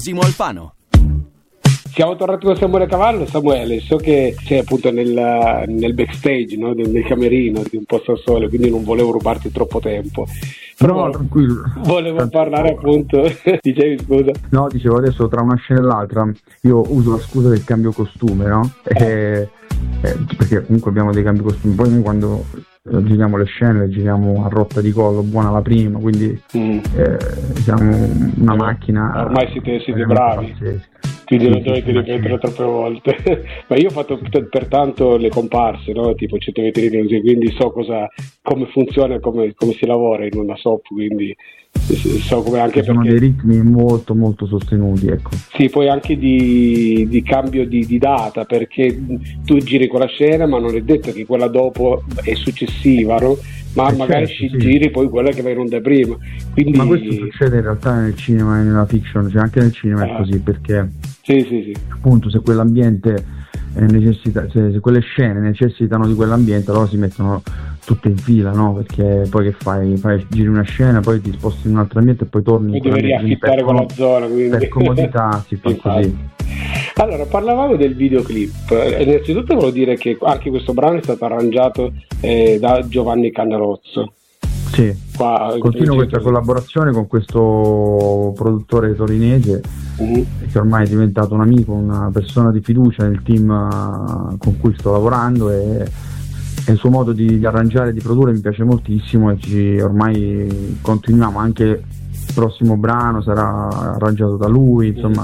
Simo Alfano. Siamo tornati con Samuele Cavallo. Samuele, so che sei appunto nel backstage, no? nel camerino di Un Posto al Sole, quindi non volevo rubarti troppo tempo. Però no, tranquillo. Volevo parlare appunto, dicevi scusa? No, dicevo adesso tra una scena e l'altra io uso la scusa del cambio costume, no? Perché comunque abbiamo dei cambi costumi, poi noi quando giriamo le scene le giriamo a rotta di collo, buona la prima, quindi siamo una macchina. Ormai siete bravi. Pazzesca. Quindi non dovete ripetere troppe volte. Ma io ho fatto pertanto le comparse, no? Tipo 100 vetrine così, quindi so come funziona e come si lavora in una soap, quindi so come anche sono dei ritmi molto molto sostenuti, ecco. Sì, poi anche di cambio di data, perché tu giri quella scena ma non è detto che quella dopo è successiva, no? Ma magari certo, giri poi quella che va in onda prima, quindi... Ma questo succede in realtà nel cinema e nella fiction, cioè anche nel cinema è così, perché sì. appunto se quell'ambiente necessita, se quelle scene necessitano di quell'ambiente, allora si mettono tutte in fila, no? Perché poi che fai giri una scena, poi ti sposti in un altro ambiente e poi torni in devi riaffittare quella zona, quindi per comodità si fa così. Allora, parlavamo del videoclip. Innanzitutto volevo dire che anche questo brano è stato arrangiato da Giovanni Cannarozzo. Sì, continuo questa collaborazione con questo produttore torinese che ormai è diventato un amico, una persona di fiducia nel team con cui sto lavorando, e il suo modo di arrangiare e di produrre mi piace moltissimo, e ormai continuiamo, anche il prossimo brano sarà arrangiato da lui, insomma.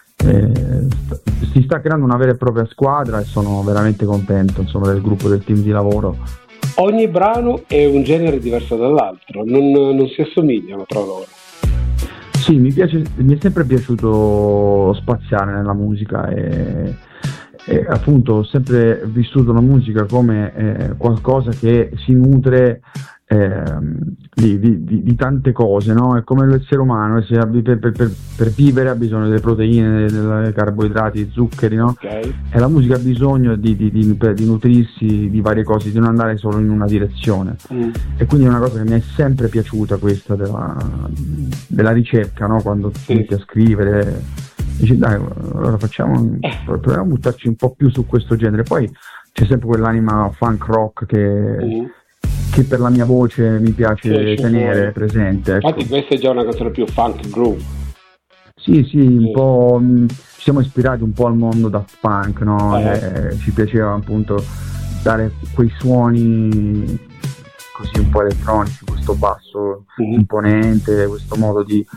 Si sta creando una vera e propria squadra e sono veramente contento, insomma, del gruppo, del team di lavoro. Ogni brano è un genere diverso dall'altro, non si assomigliano tra loro. Sì, mi è sempre piaciuto spaziare nella musica e appunto ho sempre vissuto la musica come qualcosa che si nutre di tante cose, no? È come l'essere umano, per vivere ha bisogno delle proteine, dei carboidrati, dei zuccheri, no? Okay. E la musica ha bisogno di nutrirsi di varie cose, di non andare solo in una direzione. E quindi è una cosa che mi è sempre piaciuta, questa della ricerca, no? Quando ti metti a scrivere, dici dai, allora proviamo a buttarci un po' più su questo genere. Poi c'è sempre quell'anima funk rock che per la mia voce mi piace tenere presente, ecco. Infatti questa è già una canzone più funk groove. Sì, un po', ci siamo ispirati un po' al mondo Daft Punk, no? Ci piaceva appunto dare quei suoni così un po' elettronici, questo basso imponente, questo modo di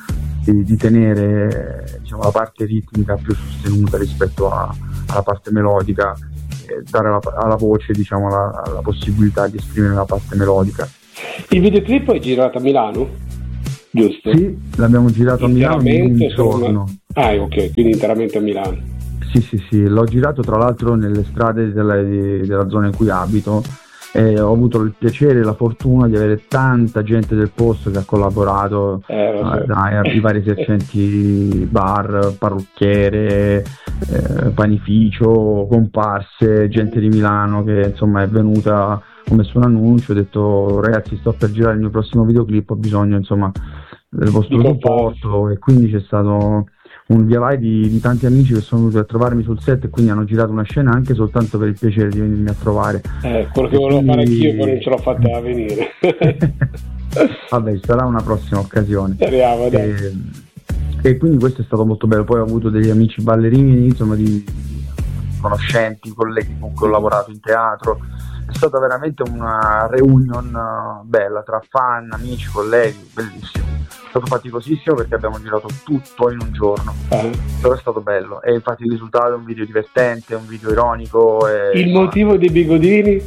tenere, diciamo, la parte ritmica più sostenuta rispetto alla parte melodica, dare alla voce, diciamo, la possibilità di esprimere la parte melodica. Il videoclip è girato a Milano, giusto? Sì, l'abbiamo girato a Milano in un giorno. Ok, quindi interamente a Milano. Sì, l'ho girato tra l'altro nelle strade della zona in cui abito, e ho avuto il piacere e la fortuna di avere tanta gente del posto che ha collaborato, i vari esercenti bar, parrucchiere, panificio, comparse, gente di Milano che insomma è venuta. Ho messo un annuncio, ho detto ragazzi, sto per girare il mio prossimo videoclip, ho bisogno insomma del vostro supporto, e quindi c'è stato un via vai di tanti amici che sono venuti a trovarmi sul set, e quindi hanno girato una scena anche soltanto per il piacere di venirmi a trovare. Quello che volevo fare anch'io, poi non ce l'ho fatta venire. Vabbè, sarà una prossima occasione. Speriamo, dai. E quindi questo è stato molto bello. Poi ho avuto degli amici ballerini, insomma, di conoscenti, colleghi con cui ho lavorato in teatro. È stata veramente una reunion bella tra fan, amici, colleghi, bellissimo. È stato faticosissimo perché abbiamo girato tutto in un giorno, però è stato bello, e infatti il risultato è un video divertente, un video ironico. Il motivo dei bigodini?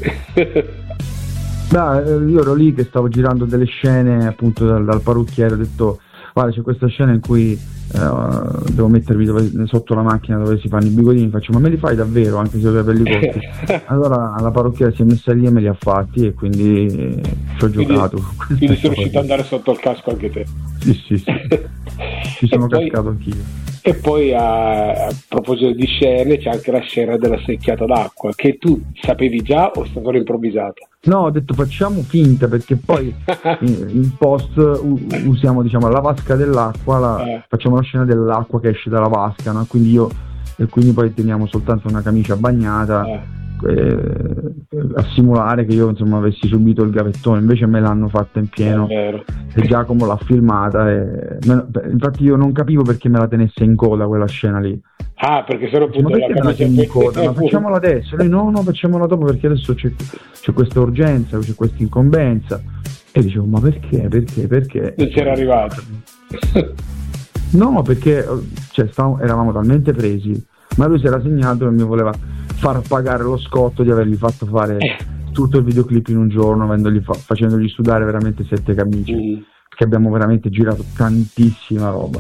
Io ero lì che stavo girando delle scene appunto dal parrucchiere, ho detto guarda, c'è questa scena in cui devo mettermi sotto la macchina dove si fanno i bigodini, faccio ma me li fai davvero anche se ho i capelli corti? Allora la parrucchiera si è messa lì e me li ha fatti, e quindi ci ho giocato. Quindi sei riuscito ad andare sotto il casco anche te? Sì. Ci sono cascato anch'io. E poi a proposito di scene, c'è anche la scena della secchiata d'acqua, che tu sapevi già o è stata improvvisata? No, ho detto facciamo finta, perché poi in post usiamo, diciamo, la vasca dell'acqua, facciamo la scena dell'acqua che esce dalla vasca, no? Quindi poi teniamo soltanto una camicia bagnata, a simulare che io, insomma, avessi subito il gavettone. Invece me l'hanno fatta in pieno e Giacomo l'ha filmata infatti io non capivo perché me la tenesse in coda quella scena lì. Perché sono appunto la camicia in coda, ma facciamola adesso. Lei no, facciamola dopo, perché adesso c'è questa urgenza, c'è questa incombenza. E dicevo, ma perché? Non c'era arrivato. No, perché eravamo talmente presi, ma lui si era segnato e mi voleva far pagare lo scotto di avergli fatto fare tutto il videoclip in un giorno, facendogli sudare veramente 7 camicie, perché abbiamo veramente girato tantissima roba,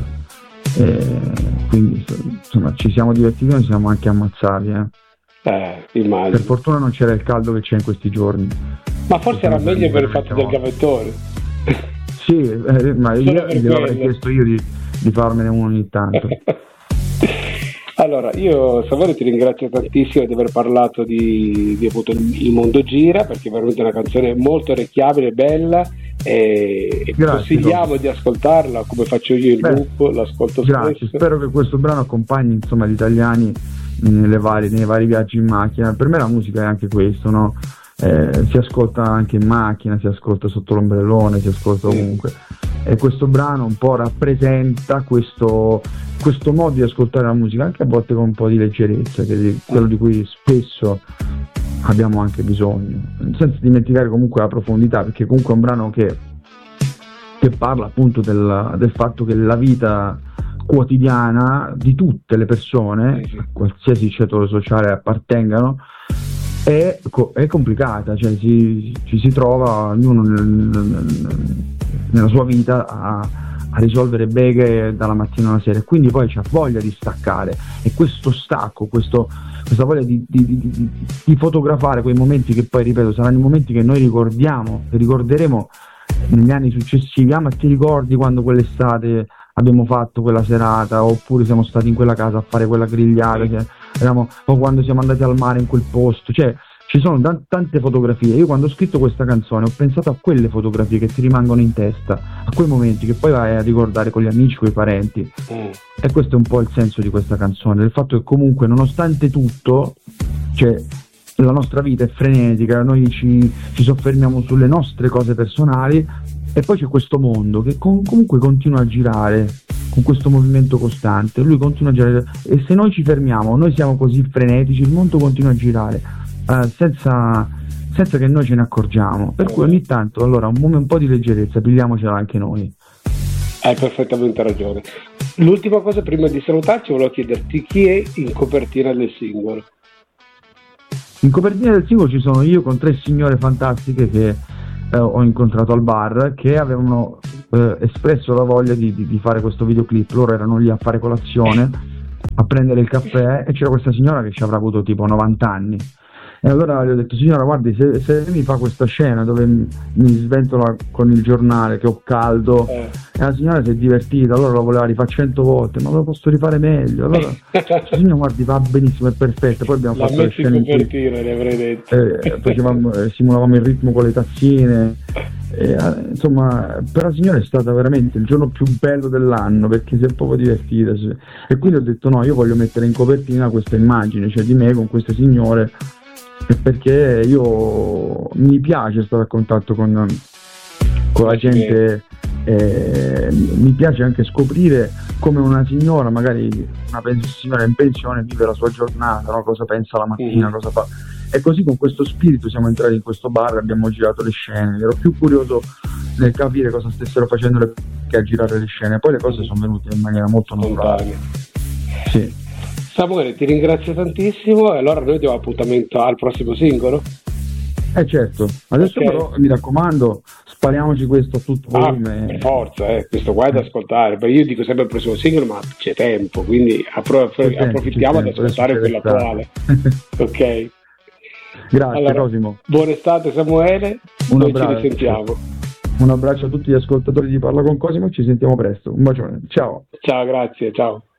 quindi insomma ci siamo divertiti, noi siamo anche ammazzati, immagino. Per fortuna non c'era il caldo che c'è in questi giorni, ma forse era meglio per il fatto del gavettone. Sì, ma io gliel'avrei chiesto io di farmene uno ogni tanto. Allora, io Samuele ti ringrazio tantissimo di aver parlato di appunto Il Mondo Gira, perché è veramente una canzone molto orecchiabile, bella, e consigliamo di ascoltarla come faccio io il gruppo, l'ascolto spesso. Spero che questo brano accompagni, insomma, gli italiani nei vari viaggi in macchina. Per me la musica è anche questo, no? Si ascolta anche in macchina, si ascolta sotto l'ombrellone, si ascolta ovunque, e questo brano un po' rappresenta questo modo di ascoltare la musica, anche a volte con un po' di leggerezza, che è quello di cui spesso abbiamo anche bisogno, senza dimenticare comunque la profondità, perché comunque è un brano che parla appunto del fatto che la vita quotidiana di tutte le persone, a qualsiasi ceto sociale appartengano, è complicata, cioè ci si trova ognuno nella sua vita a risolvere beghe dalla mattina alla sera, e quindi poi c'ha voglia di staccare, e questo stacco, questa voglia di fotografare quei momenti che poi, ripeto, saranno i momenti che noi ricorderemo negli anni successivi. Ma ti ricordi quando quell'estate abbiamo fatto quella serata, oppure siamo stati in quella casa a fare quella grigliata, o quando siamo andati al mare in quel posto, cioè ci sono tante fotografie. Io quando ho scritto questa canzone ho pensato a quelle fotografie che ti rimangono in testa, a quei momenti che poi vai a ricordare con gli amici, con i parenti, e questo è un po' il senso di questa canzone, del fatto che comunque nonostante tutto, cioè, la nostra vita è frenetica, noi ci soffermiamo sulle nostre cose personali, e poi c'è questo mondo che comunque continua a girare con questo movimento costante, lui continua a girare, e se noi ci fermiamo, noi siamo così frenetici, il mondo continua a girare senza che noi ce ne accorgiamo, per cui ogni tanto allora un po' di leggerezza pigliamocela anche noi. Hai perfettamente ragione. L'ultima cosa prima di salutarci, volevo chiederti chi è in copertina del singolo. In copertina del singolo ci sono io con 3 signore fantastiche che ho incontrato al bar, che avevano espresso la voglia di fare questo videoclip. Loro erano lì a fare colazione, a prendere il caffè, e c'era questa signora che ci avrà avuto tipo 90 anni, e allora gli ho detto: signora, guardi, se mi fa questa scena dove mi sventola con il giornale che ho caldo, e la signora si è divertita, allora lo voleva rifare 100 volte, ma lo posso rifare meglio. Allora signora, guardi, va benissimo, è perfetto. Poi abbiamo fatto le scene in cui le avrei detto. Simulavamo il ritmo con le tazzine, insomma, per la signora è stato veramente il giorno più bello dell'anno, perché si è proprio divertita, e quindi ho detto: no, io voglio mettere in copertina questa immagine, cioè di me con queste signore, perché mi piace stare a contatto con la gente, mi piace anche scoprire come una signora, magari una signora in pensione, vive la sua giornata, no? Cosa pensa la mattina, cosa fa. E così, con questo spirito, siamo entrati in questo bar, abbiamo girato le scene. Ero più curioso nel capire cosa stessero facendo che a girare le scene. Poi le cose sono venute in maniera molto naturale. Sì. Samuele, ti ringrazio tantissimo, e allora noi diamo appuntamento al prossimo singolo. Certo, adesso però mi raccomando, spariamoci questo a tutto volume. Per forza, questo qua è da ascoltare. Beh, io dico sempre il prossimo singolo, ma c'è tempo, quindi approfittiamo ad ascoltare quello attuale. Ok. Grazie, allora, Cosimo. Buona estate, Samuele. Noi ci risentiamo. Un abbraccio a tutti gli ascoltatori di Parla con Cosimo, ci sentiamo presto. Un bacione. Ciao. Ciao, grazie, ciao.